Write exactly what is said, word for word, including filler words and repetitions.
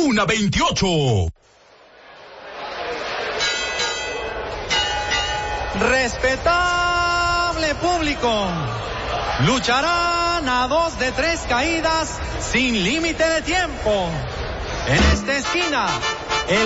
una veintiocho. Respetable público, lucharán a dos de tres caídas sin límite de tiempo. En esta esquina